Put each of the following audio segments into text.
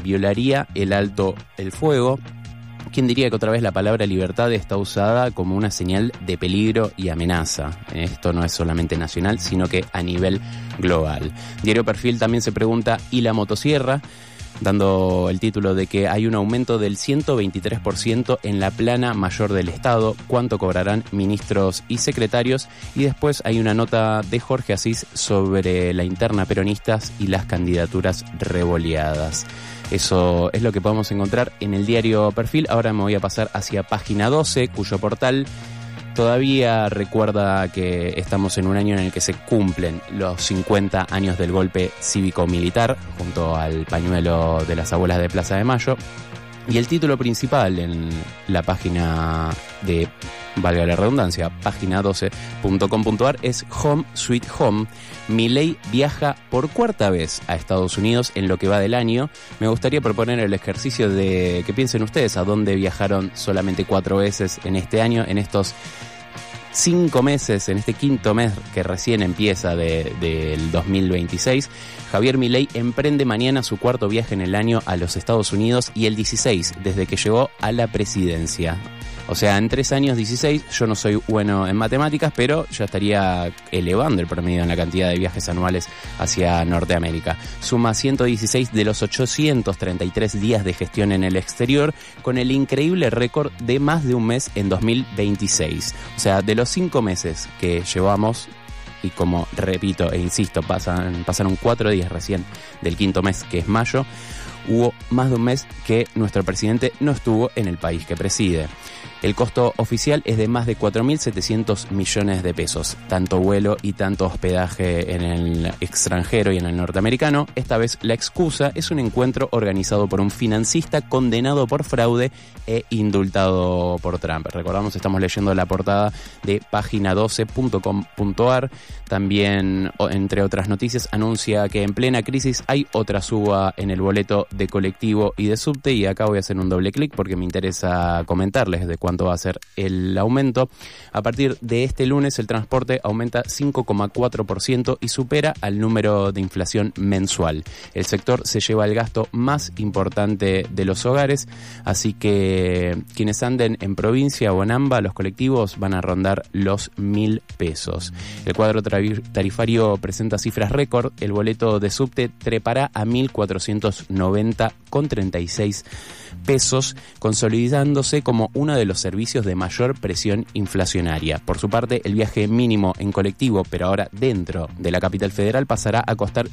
violaría el alto el fuego. ¿Quién diría que otra vez la palabra libertad está usada como una señal de peligro y amenaza? Esto no es solamente nacional, sino que a nivel global. Diario Perfil también se pregunta, ¿y la motosierra? Dando el título de que hay un aumento del 123% en la plana mayor del Estado, cuánto cobrarán ministros y secretarios, y después hay una nota de Jorge Asís sobre la interna peronistas y las candidaturas revoleadas. Eso es lo que podemos encontrar en el diario Perfil. Ahora me voy a pasar hacia Página 12, cuyo portal todavía recuerda que estamos en un año en el que se cumplen los 50 años del golpe cívico-militar, junto al pañuelo de las abuelas de Plaza de Mayo. Y el título principal en la página de, valga la redundancia, página12.com.ar es Home Sweet Home. Milei viaja por cuarta vez a Estados Unidos en lo que va del año. Me gustaría proponer el ejercicio de que piensen ustedes a dónde viajaron solamente 4 veces en este año, en estos 5 meses, en este quinto mes que recién empieza del 2026. Javier Milei emprende mañana su cuarto viaje en el año a los Estados Unidos y el 16 desde que llegó a la presidencia. O sea, en 3 años 16, yo no soy bueno en matemáticas, pero ya estaría elevando el promedio en la cantidad de viajes anuales hacia Norteamérica. Suma 116 de los 833 días de gestión en el exterior, con el increíble récord de más de un mes en 2026. O sea, de los 5 meses que llevamos, y como repito e insisto, pasaron 4 días recién del quinto mes, que es mayo, hubo más de un mes que nuestro presidente no estuvo en el país que preside. El costo oficial es de más de 4.700 millones de pesos, tanto vuelo y tanto hospedaje en el extranjero y en el norteamericano. Esta vez la excusa es un encuentro organizado por un financista condenado por fraude e indultado por Trump. Recordamos, estamos leyendo la portada de página12.com.ar. También, entre otras noticias, anuncia que en plena crisis hay otra suba en el boleto de colectivo y de subte, y acá voy a hacer un doble clic porque me interesa comentarles de cuánto va a ser el aumento. A partir de este lunes el transporte aumenta 5,4% y supera al número de inflación mensual. El sector se lleva el gasto más importante de los hogares, así que quienes anden en provincia o en AMBA, los colectivos van a rondar los 1.000 pesos. El cuadro tarifario presenta cifras récord. El boleto de subte trepará a 1.490,36 pesos, consolidándose como uno de los servicios de mayor presión inflacionaria. Por su parte, el viaje mínimo en colectivo, pero ahora dentro de la capital federal, pasará a costar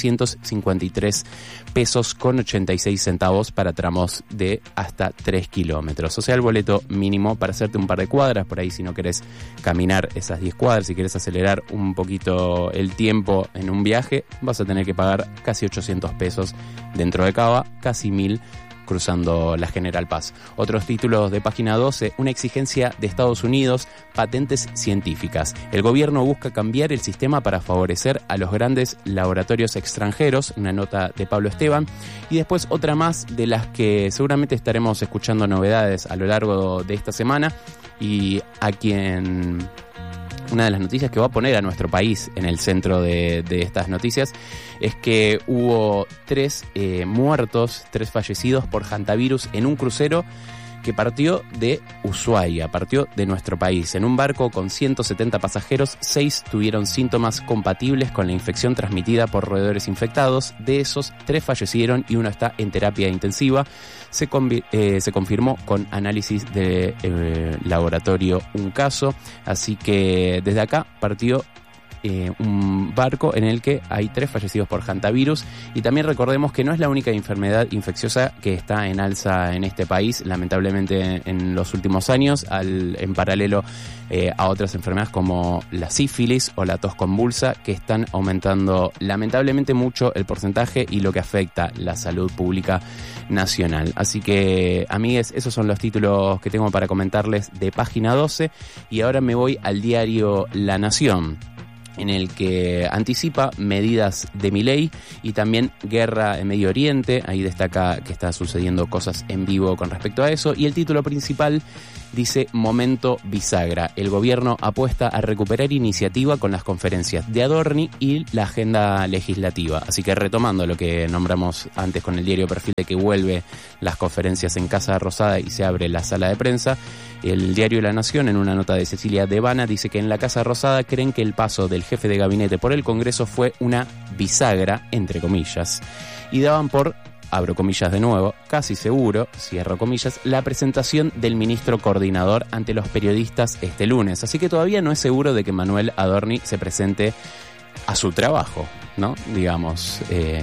753 pesos con 86 centavos para tramos de hasta 3 kilómetros. O sea, el boleto mínimo para hacerte un par de cuadras, por ahí si no querés caminar esas 10 cuadras, si querés acelerar un poquito el tiempo en un viaje, vas a tener que pagar casi 800 pesos dentro de Cava, casi 1.000 cruzando la General Paz. Otros títulos de Página 12, una exigencia de Estados Unidos, patentes científicas. El gobierno busca cambiar el sistema para favorecer a los grandes laboratorios extranjeros, una nota de Pablo Esteban, y después otra más de las que seguramente estaremos escuchando novedades a lo largo de esta semana, y a quien una de las noticias que va a poner a nuestro país en el centro de estas noticias es que hubo 3 muertos, 3 fallecidos por hantavirus en un crucero que partió de Ushuaia, partió de nuestro país. En un barco con 170 pasajeros, 6 tuvieron síntomas compatibles con la infección transmitida por roedores infectados. De esos, 3 fallecieron y 1 está en terapia intensiva. Se confirmó con análisis de laboratorio un caso, así que desde acá partió un barco en el que hay 3 fallecidos por hantavirus. Y también recordemos que no es la única enfermedad infecciosa que está en alza en este país, lamentablemente en los últimos años, en paralelo a otras enfermedades como la sífilis o la tos convulsa, que están aumentando lamentablemente mucho el porcentaje y lo que afecta la salud pública nacional. Así que, amigues, esos son los títulos que tengo para comentarles de Página 12, y ahora me voy al diario La Nación, en el que anticipa medidas de Milei y también guerra en Medio Oriente. Ahí destaca que está sucediendo cosas en vivo con respecto a eso, y el título principal dice momento bisagra. El gobierno apuesta a recuperar iniciativa con las conferencias de Adorni y la agenda legislativa. Así que retomando lo que nombramos antes con el diario Perfil, de que vuelve las conferencias en Casa Rosada y se abre la sala de prensa, el diario La Nación, en una nota de Cecilia Devana, dice que en la Casa Rosada creen que el paso del jefe de gabinete por el Congreso fue una bisagra, entre comillas, y daban por, abro comillas de nuevo, casi seguro, cierro comillas, la presentación del ministro coordinador ante los periodistas este lunes. Así que todavía no es seguro de que Manuel Adorni se presente a su trabajo, ¿no? Digamos,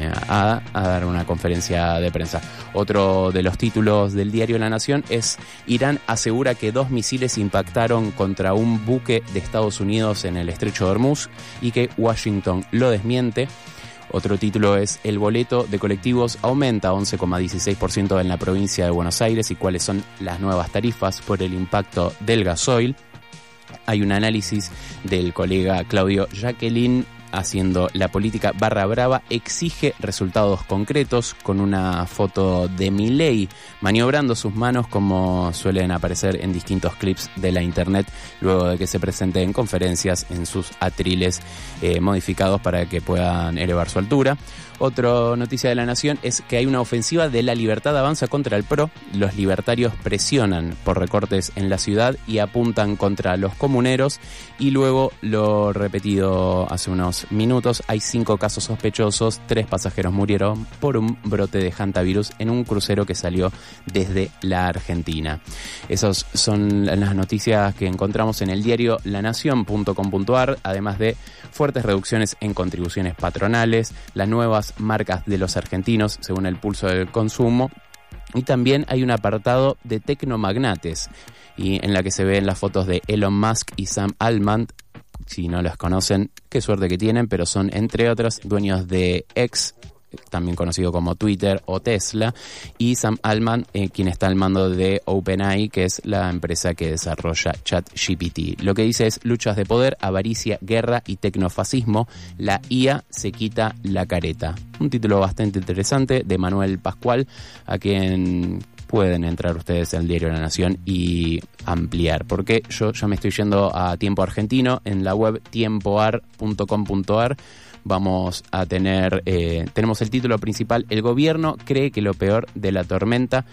a dar una conferencia de prensa. Otro de los títulos del diario La Nación es: Irán asegura que 2 misiles impactaron contra un buque de Estados Unidos en el estrecho de Hormuz y que Washington lo desmiente. Otro título es: el boleto de colectivos aumenta 11,16% en la provincia de Buenos Aires y cuáles son las nuevas tarifas por el impacto del gasoil. Hay un análisis del colega Claudio Jacqueline haciendo la política barra brava, exige resultados concretos, con una foto de Milei maniobrando sus manos como suelen aparecer en distintos clips de la internet luego de que se presente en conferencias en sus atriles modificados para que puedan elevar su altura. Otra noticia de La Nación es que hay una ofensiva de La Libertad Avanza contra el PRO. Los libertarios presionan por recortes en la ciudad y apuntan contra los comuneros. Y luego, lo repetido hace unos minutos, hay 5 casos sospechosos, 3 pasajeros murieron por un brote de hantavirus en un crucero que salió desde la Argentina. Esas son las noticias que encontramos en el diario lanacion.com.ar, además de fuertes reducciones en contribuciones patronales, las nuevas marcas de los argentinos según el pulso del consumo, y también hay un apartado de tecnomagnates y en la que se ven las fotos de Elon Musk y Sam Altman. Si no los conocen, qué suerte que tienen, pero son, entre otras, dueños de X, también conocido como Twitter o Tesla, y Sam Altman, quien está al mando de OpenAI, que es la empresa que desarrolla ChatGPT. Lo que dice es: luchas de poder, avaricia, guerra y tecnofascismo, la IA se quita la careta. Un título bastante interesante de Manuel Pascual, a quien pueden entrar ustedes al diario La Nación y ampliar, porque yo ya me estoy yendo a Tiempo Argentino en la web tiempoar.com.ar. Vamos a tener, tenemos el título principal: el gobierno cree que lo peor de la tormenta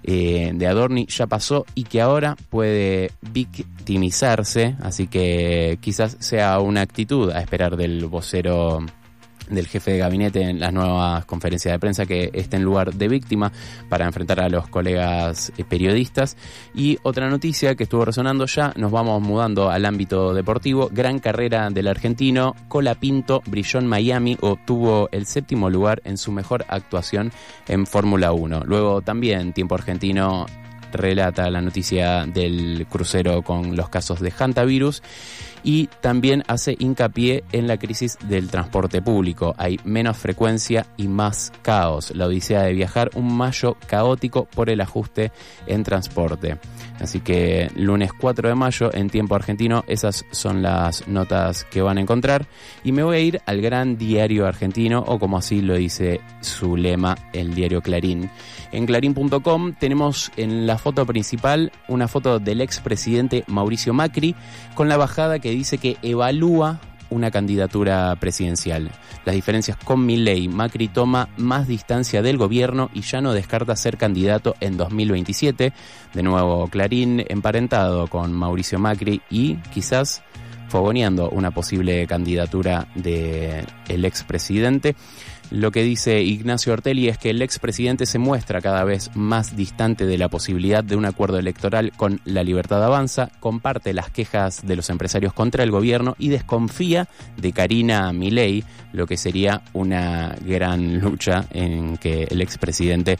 de Adorni ya pasó y que ahora puede victimizarse, así que quizás sea una actitud a esperar del vocero del jefe de gabinete en las nuevas conferencias de prensa, que esté en lugar de víctima para enfrentar a los colegas periodistas. Y otra noticia que estuvo resonando ya, nos vamos mudando al ámbito deportivo: gran carrera del argentino, Colapinto brilló en Miami, obtuvo el 7º lugar en su mejor actuación en Fórmula 1. Luego también Tiempo Argentino relata la noticia del crucero con los casos de hantavirus y también hace hincapié en la crisis del transporte público. Hay menos frecuencia y más caos. La odisea de viajar, un mayo caótico por el ajuste en transporte. Así que lunes 4 de mayo en Tiempo Argentino, esas son las notas que van a encontrar. Y me voy a ir al gran diario argentino, o como así lo dice su lema, el diario Clarín. En clarín.com tenemos en la foto principal una foto del expresidente Mauricio Macri con la bajada que dice que evalúa una candidatura presidencial. Las diferencias con Milei: Macri toma más distancia del gobierno y ya no descarta ser candidato en 2027. De nuevo Clarín emparentado con Mauricio Macri y quizás fogoneando una posible candidatura del expresidente. Lo que dice Ignacio Ortelli es que el expresidente se muestra cada vez más distante de la posibilidad de un acuerdo electoral con La Libertad Avanza, comparte las quejas de los empresarios contra el gobierno y desconfía de Karina Milei, lo que sería una gran lucha en que el expresidente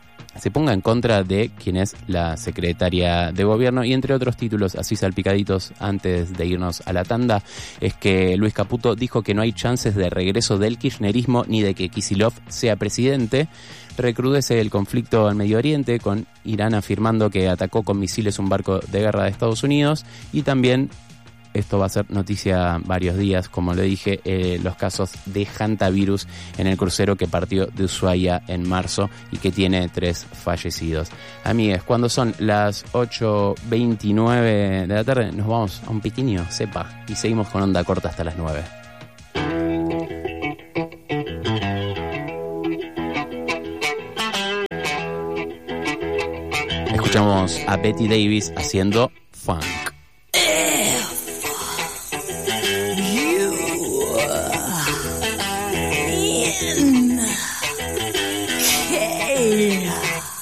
se ponga en contra de quien es la secretaria de gobierno. Y entre otros títulos así salpicaditos antes de irnos a la tanda, es que Luis Caputo dijo que no hay chances de regreso del kirchnerismo ni de que Kicillof sea presidente. Recrudece el conflicto en Medio Oriente, con Irán afirmando que atacó con misiles un barco de guerra de Estados Unidos, y también esto va a ser noticia varios días, como lo dije, los casos de hantavirus en el crucero que partió de Ushuaia en marzo y que tiene 3 fallecidos. Amigues, cuando son las 8:29 de la tarde, nos vamos a un pequeño cepa y seguimos con onda corta hasta las 9. Escuchamos a Betty Davis haciendo Funk. If you